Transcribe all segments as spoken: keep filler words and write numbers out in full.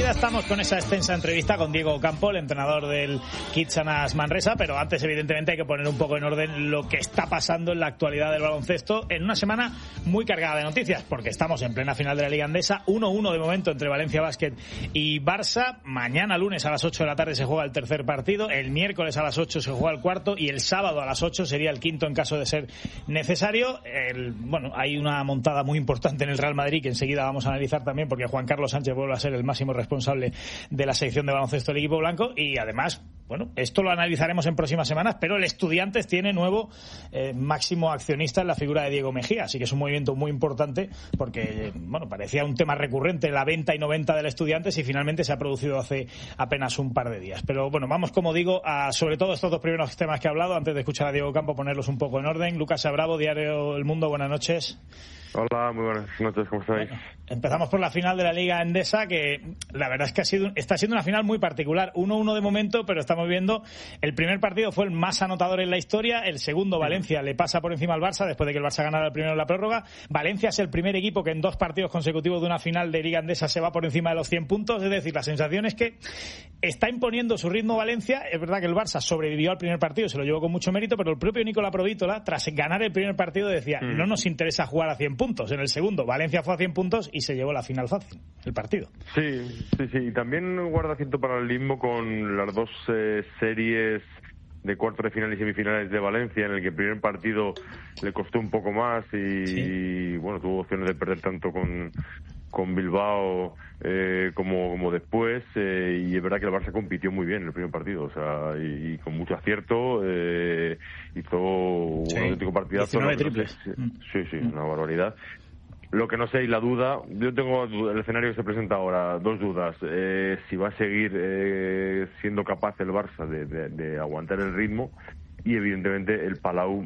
Enseguida estamos con esa extensa entrevista con Diego Campo, el entrenador del Kitsanas Manresa, pero antes evidentemente hay que poner un poco en orden lo que está pasando en la actualidad del baloncesto en una semana muy cargada de noticias, porque estamos en plena final de la Liga Endesa, uno uno de momento entre Valencia Basket y Barça. Mañana lunes a las ocho de la tarde se juega el tercer partido, el miércoles a las ocho se juega el cuarto y el sábado a las ocho sería el quinto en caso de ser necesario. El, bueno, hay una montada muy importante en el Real Madrid que enseguida vamos a analizar también, porque Juan Carlos Sánchez vuelve a ser el máximo responsable de la sección de baloncesto del equipo blanco y además, bueno, esto lo analizaremos en próximas semanas, pero el Estudiantes tiene nuevo eh, máximo accionista en la figura de Diego Mejía, así que es un movimiento muy importante porque, bueno, parecía un tema recurrente la venta y no venta del Estudiantes y finalmente se ha producido hace apenas un par de días. Pero bueno, vamos, como digo, a sobre todo estos dos primeros temas que he hablado, antes de escuchar a Diego Campo, ponerlos un poco en orden. Lucas Abravo, Diario El Mundo, buenas noches. Hola, muy buenas noches, ¿cómo estáis? Bueno, empezamos por la final de la Liga Endesa, que la verdad es que ha sido, está siendo una final muy particular. uno uno de momento, pero estamos viendo, el primer partido fue el más anotador en la historia, el segundo, Valencia, le pasa por encima al Barça, después de que el Barça ganara el primero en la prórroga. Valencia es el primer equipo que en dos partidos consecutivos de una final de Liga Endesa se va por encima de los cien puntos, es decir, la sensación es que está imponiendo su ritmo Valencia. Es verdad que el Barça sobrevivió al primer partido, se lo llevó con mucho mérito, pero el propio Nicola Provítola, tras ganar el primer partido, decía, mm. no nos interesa jugar a cien puntos. En el segundo, Valencia fue a cien puntos y se llevó la final fácil, el partido. Sí, sí, sí. Y también guarda cierto paralelismo con las dos eh, series de cuartos de final y semifinales de Valencia, en el que el primer partido le costó un poco más y, sí. y bueno, tuvo opciones de perder tanto con con Bilbao eh, como como después eh, y es verdad que el Barça compitió muy bien en el primer partido, o sea, y, y con mucho acierto eh, hizo sí. un auténtico partidazo. diecinueve triples. Sí, sí, una barbaridad. Lo que no sé y la duda, yo tengo el escenario que se presenta ahora, dos dudas. Eh, si va a seguir eh, siendo capaz el Barça de, de, de aguantar el ritmo y evidentemente el Palau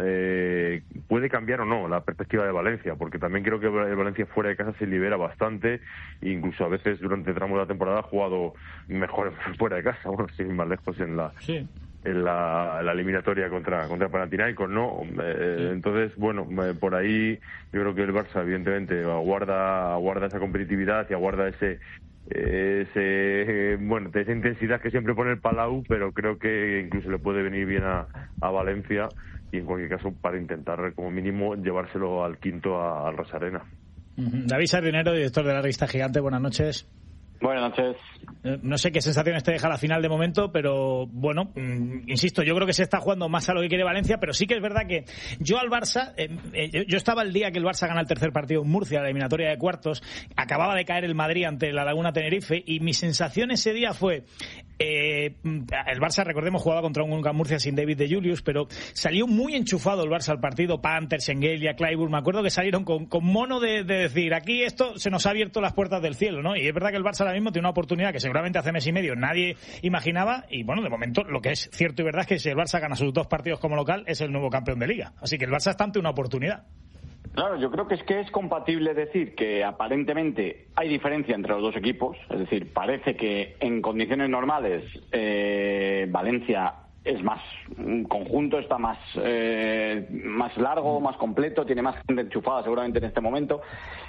eh, puede cambiar o no la perspectiva de Valencia, porque también creo que el Valencia fuera de casa se libera bastante, incluso a veces durante el tramo de la temporada ha jugado mejor fuera de casa, bueno, sin ir más lejos en la... Sí. en la, en la eliminatoria contra contra Panathinaikos, ¿no? Eh, sí. Entonces, bueno, eh, por ahí yo creo que el Barça evidentemente aguarda aguarda esa competitividad y aguarda ese ese eh, bueno, esa intensidad que siempre pone el Palau, pero creo que incluso le puede venir bien a, a Valencia y en cualquier caso para intentar como mínimo llevárselo al quinto a, al Rosarena. Uh-huh. David Sardinero, director de la revista Gigante, buenas noches. Buenas noches. No sé qué sensaciones te deja la final de momento, pero bueno, mmm, insisto, yo creo que se está jugando más a lo que quiere Valencia, pero sí que es verdad que yo al Barça, eh, eh, yo estaba el día que el Barça gana el tercer partido en Murcia, la eliminatoria de cuartos, acababa de caer el Madrid ante la Laguna Tenerife y mi sensación ese día fue, eh, el Barça, recordemos, jugaba contra un Murcia sin David de Julius, pero salió muy enchufado el Barça al partido, Panthers, Engelia, Clyburn, me acuerdo que salieron con, con mono de, de decir, aquí esto se nos ha abierto las puertas del cielo, ¿no? Y es verdad que el Barça ahora mismo tiene una oportunidad que seguramente hace mes y medio nadie imaginaba y bueno, de momento lo que es cierto y verdad es que si el Barça gana sus dos partidos como local es el nuevo campeón de Liga, así que el Barça está ante una oportunidad. Claro, yo creo que es que es compatible decir que aparentemente hay diferencia entre los dos equipos, es decir, parece que en condiciones normales eh, Valencia es más un conjunto, está más eh, más largo, más completo, tiene más gente enchufada seguramente en este momento.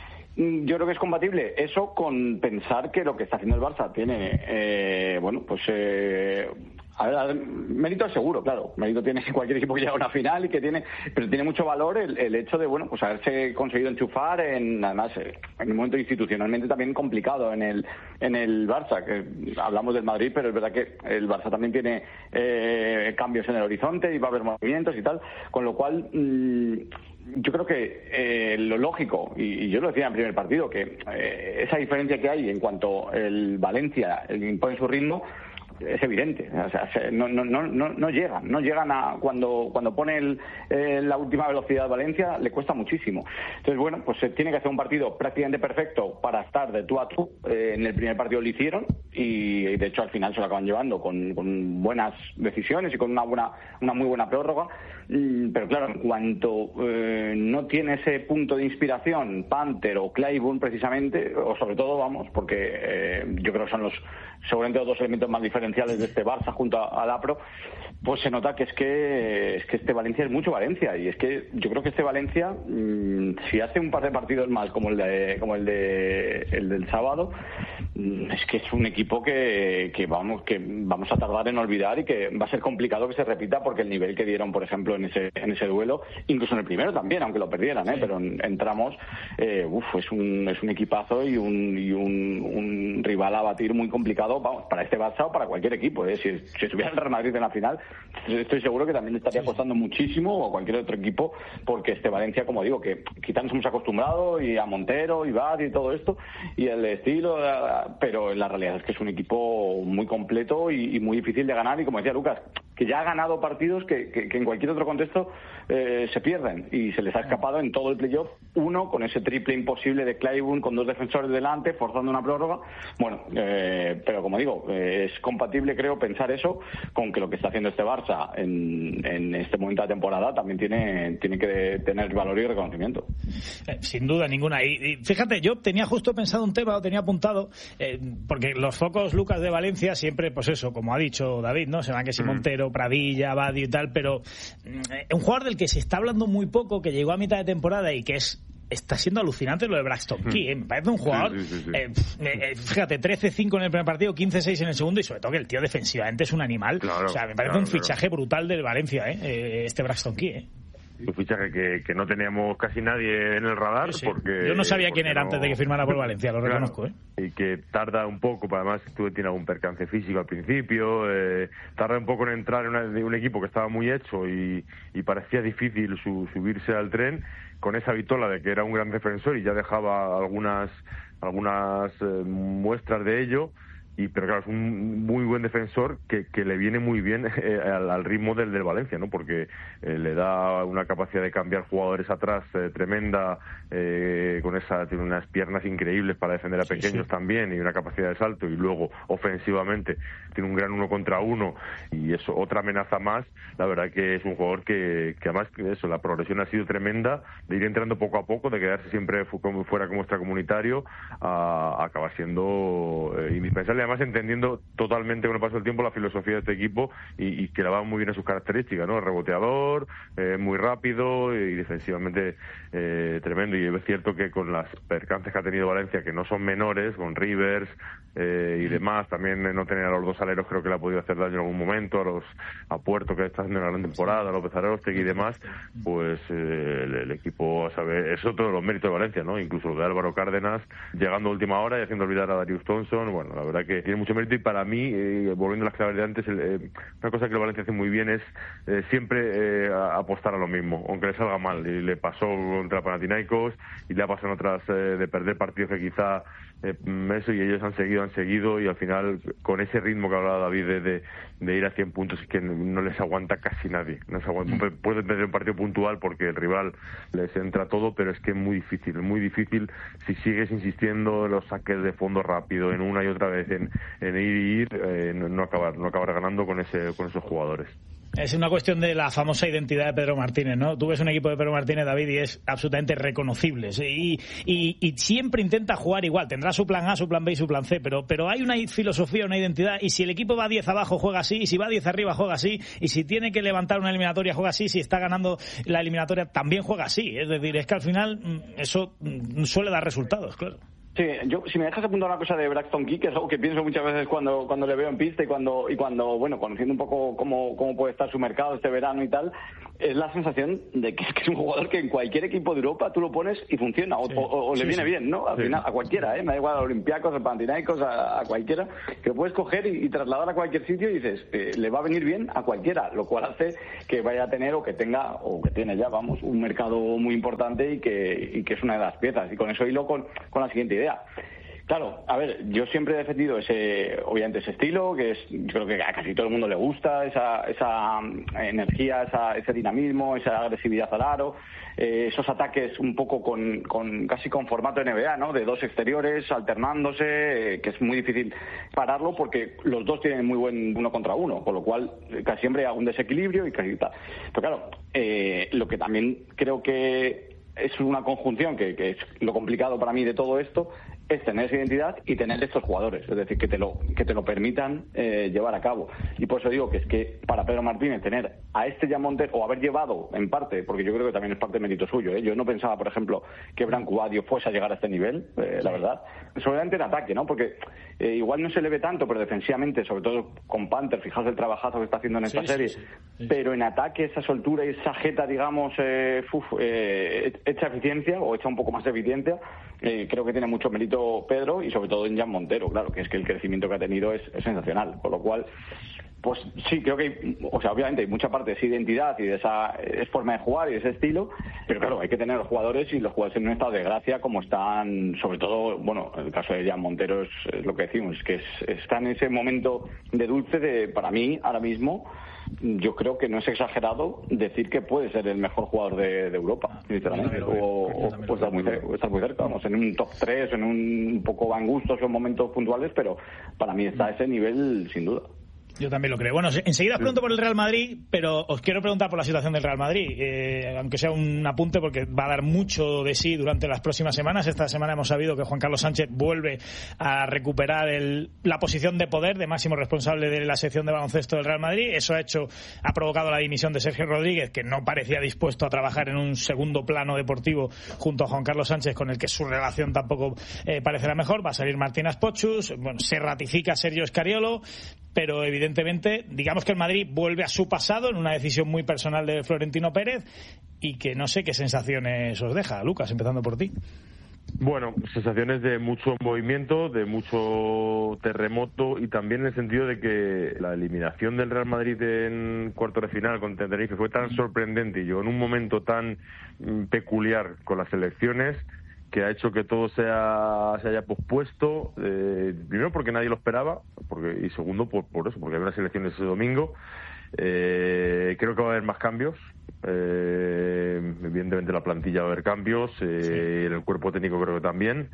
Yo creo que es compatible eso con pensar que lo que está haciendo el Barça tiene, eh, bueno, pues eh, a ver, a ver, mérito es seguro, claro, mérito tiene cualquier equipo que llega a una final y que tiene, pero tiene mucho valor el, el hecho de, bueno, pues haberse conseguido enchufar en, además, en un momento institucionalmente también complicado en el en el Barça, que hablamos del Madrid, pero es verdad que el Barça también tiene eh, cambios en el horizonte y va a haber movimientos y tal, con lo cual mmm, yo creo que eh, lo lógico, y, y yo lo decía en el primer partido, que eh, esa diferencia que hay en cuanto el Valencia el impone su ritmo es evidente, o sea, no, no, no, no llegan, no llegan a cuando cuando pone el, eh, la última velocidad Valencia le cuesta muchísimo. Entonces bueno, pues se tiene que hacer un partido prácticamente perfecto para estar de tú a tú. Eh, en el primer partido lo hicieron y de hecho al final se lo acaban llevando con, con buenas decisiones y con una buena una muy buena prórroga. Pero claro, en cuanto eh, no tiene ese punto de inspiración Panther o Clyburn precisamente, o sobre todo, vamos, porque eh, yo creo que son los seguramente los dos elementos más diferentes diferenciales de este Barça junto al Apro, pues se nota que es que es que este Valencia es mucho Valencia, y es que yo creo que este Valencia, mmm, si hace un par de partidos más como el de como el de el del sábado, mmm, es que es un equipo que, que vamos que vamos a tardar en olvidar, y que va a ser complicado que se repita, porque el nivel que dieron, por ejemplo, en ese en ese duelo, incluso en el primero también, aunque lo perdieran, ¿eh? Sí. Pero en, entramos, eh, uf, es un es un equipazo y un y un, un rival a batir muy complicado, vamos, para este Barça o para cualquier equipo, ¿eh? Si, si estuviera el Real Madrid en la final, estoy seguro que también le estaría costando muchísimo, o a cualquier otro equipo, porque este Valencia, como digo, que quizás nos hemos acostumbrado y a Montero y Bad y todo esto y el estilo, pero la realidad es que es un equipo muy completo y, y muy difícil de ganar, y como decía Lucas, que ya ha ganado partidos que, que, que en cualquier otro contexto eh, se pierden, y se les ha escapado en todo el playoff, uno con ese triple imposible de Clyburn con dos defensores delante forzando una prórroga. Bueno, eh, pero como digo, eh, es compatible, creo, pensar eso con que lo que está haciendo este Barça en, en este momento de la temporada también tiene, tiene que tener valor y reconocimiento. Eh, sin duda ninguna. Y, y fíjate, yo tenía justo pensado un tema, lo tenía apuntado, eh, porque los focos, Lucas, de Valencia siempre, pues eso, como ha dicho David, ¿no? Se van que si Montero, Pradilla, Badio y tal, pero eh, un jugador del que se está hablando muy poco, que llegó a mitad de temporada y que es está siendo alucinante lo de Braxton Key, ¿eh? Me parece un jugador, sí, sí, sí, sí. Eh, eh, fíjate, trece cinco en el primer partido, quince seis en el segundo, y sobre todo que el tío defensivamente es un animal. Claro, o sea, me parece claro, un fichaje claro. brutal del Valencia, ¿eh? Este Braxton Key, ¿eh? Un fichaje que, que no teníamos casi nadie en el radar, sí, sí. porque yo no sabía quién era no... antes de que firmara por Valencia, lo claro. reconozco, ¿eh? Y que tarda un poco, además tú tienes algún percance físico al principio, eh, tarda un poco en entrar en una, un equipo que estaba muy hecho y, y parecía difícil su, subirse al tren, con esa vitola de que era un gran defensor y ya dejaba algunas algunas eh, muestras de ello. Y pero claro, es un muy buen defensor que, que le viene muy bien eh, al, al ritmo del, del Valencia, ¿no? Porque eh, le da una capacidad de cambiar jugadores atrás eh, tremenda, eh, con esa, tiene unas piernas increíbles para defender a pequeños, sí, sí. también, y una capacidad de salto, y luego ofensivamente tiene un gran uno contra uno, y eso, otra amenaza más. La verdad que es un jugador que, que además, eso, la progresión ha sido tremenda, de ir entrando poco a poco, de quedarse siempre como fuera como extracomunitario, a, a acabar siendo eh, indispensable, además entendiendo totalmente con el paso del tiempo la filosofía de este equipo, y, y que la va muy bien a sus características, ¿no? Reboteador, eh, muy rápido y defensivamente eh, tremendo. Y es cierto que con las percances que ha tenido Valencia, que no son menores, con Rivers eh, y demás, también eh, no tener a los dos aleros creo que le ha podido hacer daño en algún momento, a los a Puerto, que está haciendo una gran temporada, a López Arostegui y demás, pues eh, el, el equipo, sabe, es otro de los méritos de Valencia, ¿no? Incluso lo de Álvaro Cárdenas llegando a última hora y haciendo olvidar a Darius Thompson. Bueno, la verdad que tiene mucho mérito, y para mí, eh, volviendo a las claves de antes, el, eh, una cosa que el Valencia hace muy bien es eh, siempre eh, apostar a lo mismo, aunque le salga mal. Y le pasó contra Panathinaikos y le ha pasado en otras eh, de perder partidos que quizá eh, eso, y ellos han seguido, han seguido, y al final con ese ritmo que hablaba David de, de, de ir a cien puntos, es que no les aguanta casi nadie. No les aguanta. Mm. Pueden perder un partido puntual porque el rival les entra todo, pero es que es muy difícil, muy difícil si sigues insistiendo en los saques de fondo rápido, en una y otra vez, en, en ir y ir, eh, no, no acabar no acabar ganando con ese con esos jugadores. Es una cuestión de la famosa identidad de Pedro Martínez, ¿no? Tú ves un equipo de Pedro Martínez, David, y es absolutamente reconocible. Y, y, y siempre intenta jugar igual. Tendrá su plan A, su plan B y su plan C, pero, pero hay una filosofía, una identidad, y si el equipo va diez abajo, juega así, y si va diez arriba, juega así, y si tiene que levantar una eliminatoria, juega así, si está ganando la eliminatoria, también juega así. Es decir, es que al final eso suele dar resultados, claro. Sí, yo, si me dejas apuntar una cosa de Braxton Key, que es algo que pienso muchas veces cuando cuando le veo en pista y cuando, y cuando bueno, conociendo un poco cómo, cómo puede estar su mercado este verano y tal, es la sensación de que, que es un jugador que en cualquier equipo de Europa tú lo pones y funciona, o, sí, o, o le sí, viene sí. bien, ¿no? Al sí. final, a cualquiera, ¿eh? Me da igual a Olympiacos, a Panathinaikos, a, a cualquiera, que lo puedes coger y, y trasladar a cualquier sitio y dices, eh, le va a venir bien a cualquiera, lo cual hace que vaya a tener, o que tenga, o que tiene ya, vamos, un mercado muy importante, y que, y que es una de las piezas. Y con eso hilo con, con la siguiente idea. Claro, a ver, yo siempre he defendido ese, obviamente ese estilo, que es, yo creo que a casi todo el mundo le gusta, esa, esa energía, esa, ese dinamismo, esa agresividad al aro, eh, esos ataques un poco con, con casi con formato N B A, ¿no? De dos exteriores alternándose, eh, que es muy difícil pararlo porque los dos tienen muy buen uno contra uno, con lo cual casi siempre hay un desequilibrio y casi tal. Pero claro, eh, lo que también creo que es una conjunción, que, que es lo complicado para mí de todo esto, es tener esa identidad y tener estos jugadores, es decir, que te lo que te lo permitan eh, llevar a cabo. Y por eso digo que es que para Pedro Martínez tener a este Jan Montero, o haber llevado en parte, porque yo creo que también es parte de mérito suyo, ¿eh? Yo no pensaba, por ejemplo, que Branco Badio fuese a llegar a este nivel, eh, la verdad, solamente en ataque, ¿no? Porque eh, igual no se le ve tanto, pero defensivamente, sobre todo con Panther, fijaos el trabajazo que está haciendo en esta sí, serie, sí, sí, sí. Pero en ataque esa soltura y esa jeta, digamos, eh, uf, eh, hecha eficiencia, o hecha un poco más eficiencia, eh, creo que tiene mucho mérito Pedro, y sobre todo en Jan Montero, claro, que es que el crecimiento que ha tenido es, es sensacional, con lo cual, pues sí, creo que hay, o sea, obviamente hay mucha parte de esa identidad y de esa es forma de jugar y de ese estilo, pero claro, hay que tener los jugadores y los jugadores en un estado de gracia como están, sobre todo, bueno, el caso de Jan Montero es, es lo que decimos, que es, está en ese momento de dulce de, para mí, ahora mismo, yo creo que no es exagerado decir que puede ser el mejor jugador de, de Europa, sinceramente, o, o, o estar muy cerca, estar muy cerca, vamos, en un top tres, en un, un poco van gustos o momentos puntuales, pero para mí está a ese nivel sin duda. Yo también lo creo. Bueno, enseguida os pregunto por el Real Madrid, pero os quiero preguntar por la situación del Real Madrid, eh, aunque sea un apunte, porque va a dar mucho de sí durante las próximas semanas. Esta semana hemos sabido que Juan Carlos Sánchez vuelve a recuperar el, la posición de poder de máximo responsable de la sección de baloncesto del Real Madrid. Eso ha hecho, ha provocado la dimisión de Sergio Rodríguez, que no parecía dispuesto a trabajar en un segundo plano deportivo junto a Juan Carlos Sánchez, con el que su relación tampoco eh, parecerá mejor. Va a salir Martínez Pochus, bueno, se ratifica Sergio Scariolo, pero evidentemente, digamos que el Madrid vuelve a su pasado en una decisión muy personal de Florentino Pérez, y que no sé qué sensaciones os deja. Lucas, empezando por ti. Bueno, sensaciones de mucho movimiento, de mucho terremoto, y también en el sentido de que la eliminación del Real Madrid en cuarto de final contra Tenerife fue tan sorprendente y llegó en un momento tan peculiar con las elecciones, que ha hecho que todo sea, se haya pospuesto, eh, primero porque nadie lo esperaba, porque, y segundo por, por eso, porque hay unas elecciones ese domingo. Eh, creo que va a haber más cambios, eh, evidentemente la plantilla va a haber cambios, eh, sí. En el cuerpo técnico creo que también.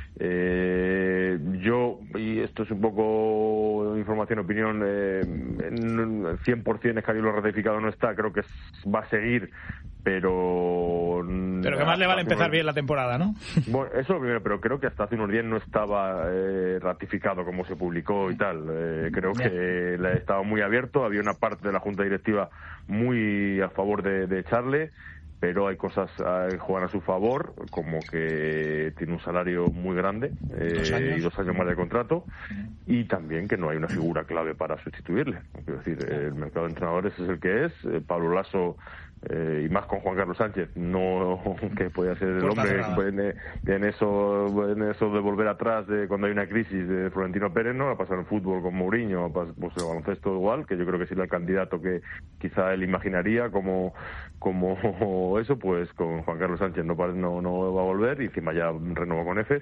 Eh, yo, y esto es un poco información, opinión, eh, en cien por ciento Scariolo ratificado no está, creo que va a seguir, pero... Pero que más le vale empezar unos... bien la temporada, ¿no? Bueno, eso lo primero, pero creo que hasta hace unos días no estaba eh, ratificado como se publicó y tal. Eh, creo yeah. que le estaba muy abierto, había una parte de la junta directiva muy a favor de, de echarle, pero hay cosas que juegan a su favor, como que tiene un salario muy grande eh, ¿Dos y dos años más de contrato, y también que no hay una figura clave para sustituirle. Quiero decir, el mercado de entrenadores es el que es. eh, Pablo Lasso, eh, y más con Juan Carlos Sánchez, no que puede ser el Puerta hombre en, en eso en eso de volver atrás de cuando hay una crisis de Florentino Pérez, no ha pasado en el fútbol con Mourinho, pues el baloncesto igual, que yo creo que sería el candidato que quizá él imaginaría como como eso, pues con Juan Carlos Sánchez no, no, no va a volver, y encima ya renovó con F.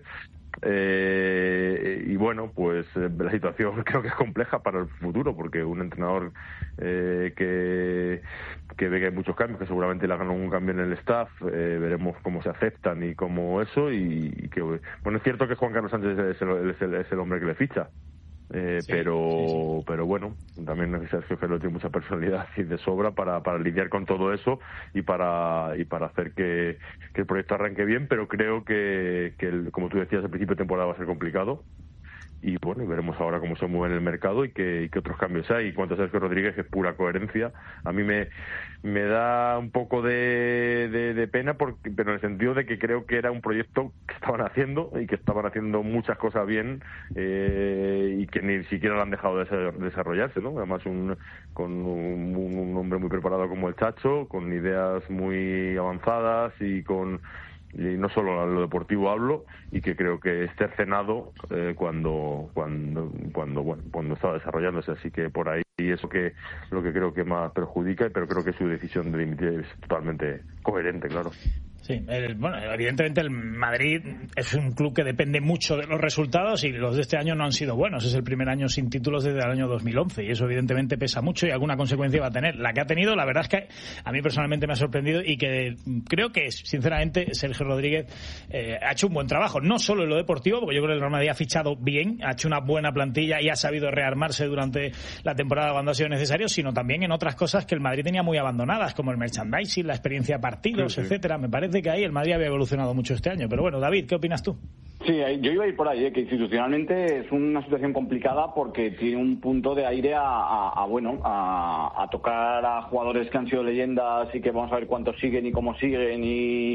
Eh, y bueno, pues eh, la situación creo que es compleja para el futuro, porque un entrenador eh, que, que ve que hay muchos cambios, que seguramente le hagan un cambio en el staff, eh, veremos cómo se aceptan y cómo eso, y, y que bueno, es cierto que Juan Carlos Sánchez es el, es el, es el hombre que le ficha. Eh, sí, pero sí, sí. pero bueno, también Sergio Scariolo tiene mucha personalidad y de sobra para, para lidiar con todo eso y para y para hacer que, que el proyecto arranque bien, pero creo que, que el, como tú decías, el principio de temporada va a ser complicado, y bueno, y veremos ahora cómo se mueve en el mercado y qué, y qué otros cambios hay. Y cuanto a Sergio Rodríguez, es pura coherencia. A mí me me da un poco de, de, de pena, porque, pero en el sentido de que creo que era un proyecto que estaban haciendo y que estaban haciendo muchas cosas bien, eh, y que ni siquiera lo han dejado de desarrollarse, ¿no? Además, un, con un, un hombre muy preparado como el Chacho, con ideas muy avanzadas y con... y no solo a lo deportivo hablo, y que creo que es cercenado eh, cuando cuando cuando bueno cuando estaba desarrollándose, así que por ahí eso que lo que creo que más perjudica, pero creo que su decisión de dimitir es totalmente coherente, claro. Sí, el, bueno, evidentemente el Madrid es un club que depende mucho de los resultados, y los de este año no han sido buenos. Es el primer año sin títulos desde el año dos mil once, y eso evidentemente pesa mucho, y alguna consecuencia va a tener. La que ha tenido, la verdad es que a mí personalmente me ha sorprendido, y que creo que sinceramente Sergio Rodríguez eh, ha hecho un buen trabajo, no solo en lo deportivo, porque yo creo que el Real Madrid ha fichado bien, ha hecho una buena plantilla y ha sabido rearmarse durante la temporada cuando ha sido necesario, sino también en otras cosas que el Madrid tenía muy abandonadas, como el merchandising, la experiencia de partidos, sí, sí. etcétera. Me parece que ahí el Madrid había evolucionado mucho este año. Pero bueno, David, ¿qué opinas tú? Sí, yo iba a ir por ahí, ¿eh? Que institucionalmente es una situación complicada porque tiene un punto de aire a, a, a bueno, a, a tocar a jugadores que han sido leyendas y que vamos a ver cuántos siguen y cómo siguen y,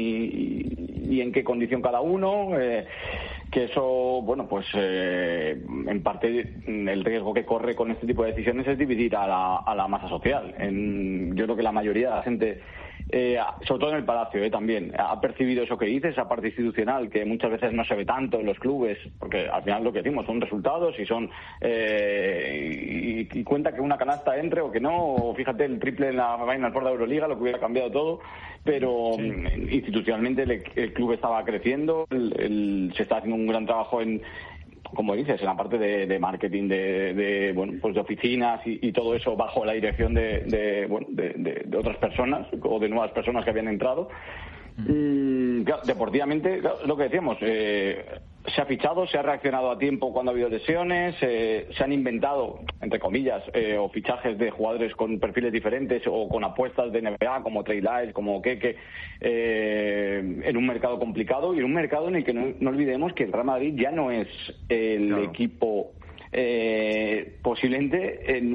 y, y en qué condición cada uno. Eh, que eso, bueno, pues eh, en parte el riesgo que corre con este tipo de decisiones es dividir a la, a la masa social. En, yo creo que la mayoría de la gente, eh, sobre todo en el Palacio eh, también, ha percibido eso que dices, esa parte institucional que muchas veces no se ve tanto en los clubes, porque al final lo que decimos son resultados y son eh, y, y cuenta que una canasta entre o que no, o fíjate el triple en la Final Four de Euroliga, lo que hubiera cambiado todo, pero sí. Institucionalmente el, el club estaba creciendo, el, el, se está haciendo un gran trabajo en, como dices, en la parte de, de marketing, de, de bueno, pues de oficinas y, y todo eso bajo la dirección de, de bueno, de, de, de otras personas o de nuevas personas que habían entrado. Mm, claro, deportivamente, claro, lo que decíamos, eh, se ha fichado, se ha reaccionado a tiempo cuando ha habido lesiones, eh, se han inventado, entre comillas, eh, o fichajes de jugadores con perfiles diferentes o con apuestas de N B A como Trey Lyles, como Keke, eh, en un mercado complicado y en un mercado en el que no, no olvidemos que el Real Madrid ya no es el claro. equipo eh, posiblemente en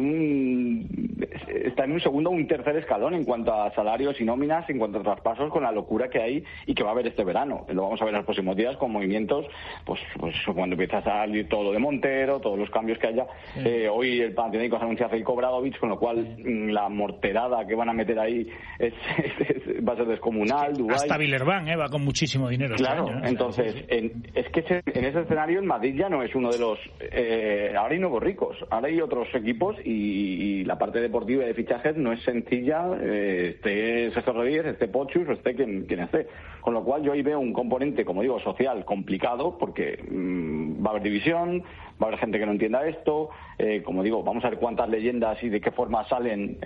un está en un segundo o un tercer escalón en cuanto a salarios y nóminas, en cuanto a traspasos, con la locura que hay y que va a haber este verano. Lo vamos a ver en los próximos días con movimientos, pues pues cuando empieza a salir todo lo de Montero, todos los cambios que haya. Sí. Eh, hoy el Panathinaikos anuncia a Veljko Obradović, con lo cual sí. la morterada que van a meter ahí es, es, es, va a ser descomunal. Es que Dubái. Hasta Villerban eh, va con muchísimo dinero. Claro, este año, ¿no? Entonces, sí, sí. En, es que en ese escenario el Madrid ya no es uno de los... Eh, ahora hay nuevos ricos, ahora hay otros equipos y, y la parte deportiva y de fichajes no es sencilla, eh, esté Sergio Rodríguez, esté Pochus o esté quien, quien esté. Con lo cual yo ahí veo un componente, como digo, social complicado, porque mmm, va a haber división, va a haber gente que no entienda esto, eh, como digo, vamos a ver cuántas leyendas y de qué forma salen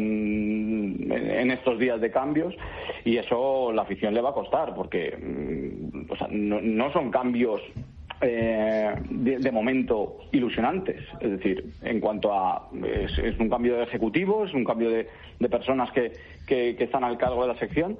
en, en estos días de cambios, y eso la afición le va a costar, porque mmm, o sea, no, no son cambios Eh, de, de momento ilusionantes, es decir, en cuanto a es, es un cambio de ejecutivo, es un cambio de, de personas que, que, que están al cargo de la sección,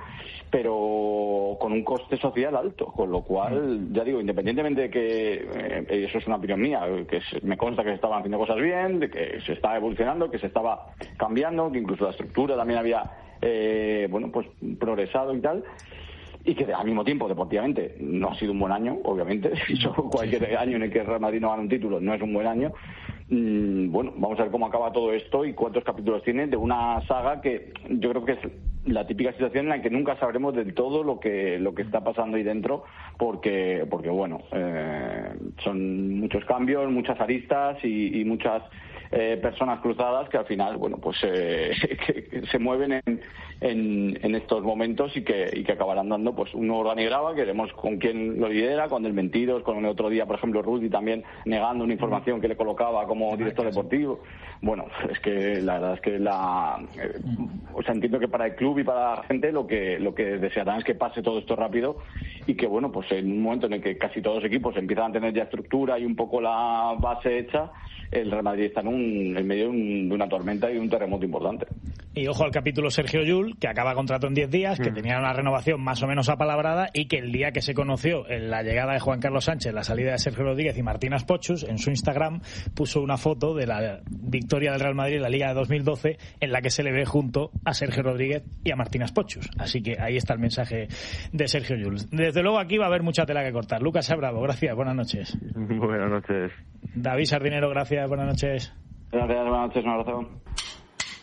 pero con un coste social alto, con lo cual, ya digo, independientemente de que eh, eso es una opinión mía, que se, me consta que se estaban haciendo cosas bien, de que se estaba evolucionando, que se estaba cambiando, que incluso la estructura también había eh, bueno, pues progresado y tal, y que al mismo tiempo deportivamente no ha sido un buen año, obviamente. Cualquier sí. año en el que el Real Madrid no gana un título no es un buen año. Mm, bueno, vamos a ver cómo acaba todo esto y cuántos capítulos tiene de una saga que yo creo que es la típica situación en la que nunca sabremos del todo lo que lo que está pasando ahí dentro, porque porque bueno, eh, son muchos cambios, muchas aristas y, y muchas eh, personas cruzadas que al final, bueno, pues eh, que, que se mueven en, en, en estos momentos y que, y que acabarán dando pues un nuevo organigrama, que veremos con quién lo lidera, con el Mentiros, con el otro día, por ejemplo, Rudy también negando una información que le colocaba como director deportivo. Bueno, es que la verdad es que la eh, o sea, entiendo que para el club y para la gente lo que lo que desearán es que pase todo esto rápido y que, bueno, pues en un momento en el que casi todos los equipos empiezan a tener ya estructura y un poco la base hecha, el Real Madrid está en, un, en medio de, un, de una tormenta y un terremoto importante. Y ojo al capítulo Sergio Llull, que acaba contrato en diez días, que mm. tenía una renovación más o menos apalabrada y que el día que se conoció en la llegada de Juan Carlos Sánchez, la salida de Sergio Rodríguez y Martínez Pochus, en su Instagram puso una foto de la victoria del Real Madrid en la Liga de dos mil doce en la que se le ve junto a Sergio Rodríguez y a Martínez Pochus. Así que ahí está el mensaje de Sergio Llull. Desde luego aquí va a haber mucha tela que cortar. Lucas Abravo, gracias, buenas noches. Buenas noches. David Sardinero, gracias, buenas noches. Gracias, buenas noches, un abrazo.